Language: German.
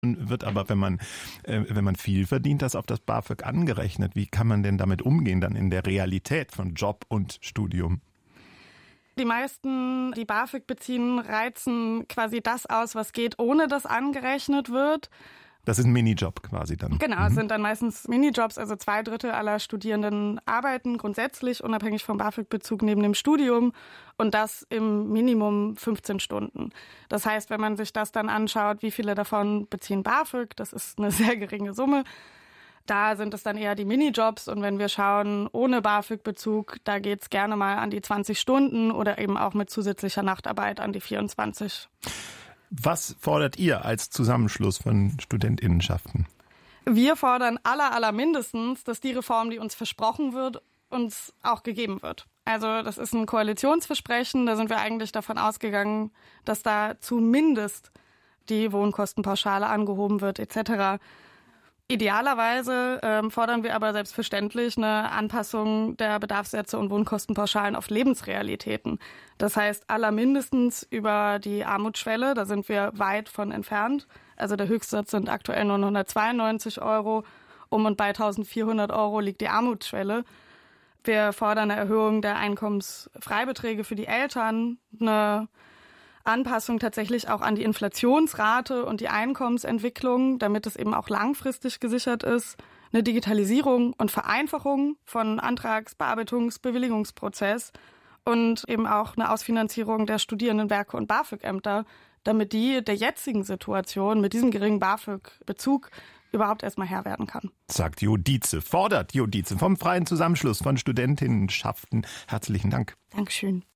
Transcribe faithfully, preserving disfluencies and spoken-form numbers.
Wird aber, wenn man, äh, wenn man viel verdient, das auf das BAföG angerechnet. Wie kann man denn damit umgehen dann in der Realität von Job und Studium? Die meisten, die BAföG beziehen, reizen quasi das aus, was geht, ohne dass angerechnet wird. Das ist ein Minijob quasi dann. Genau, es mhm. sind dann meistens Minijobs, also zwei Drittel aller Studierenden arbeiten grundsätzlich unabhängig vom BAföG-Bezug neben dem Studium und das im Minimum fünfzehn Stunden. Das heißt, wenn man sich das dann anschaut, wie viele davon beziehen BAföG, das ist eine sehr geringe Summe, da sind es dann eher die Minijobs und wenn wir schauen, ohne BAföG-Bezug, da geht es gerne mal an die zwanzig Stunden oder eben auch mit zusätzlicher Nachtarbeit an die vierundzwanzig. Was fordert ihr als Zusammenschluss von StudentInnenschaften? Wir fordern aller, aller mindestens, dass die Reform, die uns versprochen wird, uns auch gegeben wird. Also das ist ein Koalitionsversprechen, da sind wir eigentlich davon ausgegangen, dass da zumindest die Wohnkostenpauschale angehoben wird et cetera. Idealerweise ähm, fordern wir aber selbstverständlich eine Anpassung der Bedarfssätze und Wohnkostenpauschalen auf Lebensrealitäten. Das heißt, allermindestens über die Armutsschwelle, da sind wir weit von entfernt. Also der Höchstsatz sind aktuell nur hundertzweiundneunzig Euro. Um und bei eintausendvierhundert Euro liegt die Armutsschwelle. Wir fordern eine Erhöhung der Einkommensfreibeträge für die Eltern, eine Anpassung tatsächlich auch an die Inflationsrate und die Einkommensentwicklung, damit es eben auch langfristig gesichert ist, eine Digitalisierung und Vereinfachung von Antrags-, Bearbeitungs-, Bewilligungsprozess und eben auch eine Ausfinanzierung der Studierendenwerke und BAföG-Ämter, damit die der jetzigen Situation mit diesem geringen BAföG-Bezug überhaupt erstmal Herr werden kann. Sagt Jo Dietze, fordert Jo Dietze vom Freien Zusammenschluss von Studentinnenschaften. Herzlichen Dank. Dankeschön.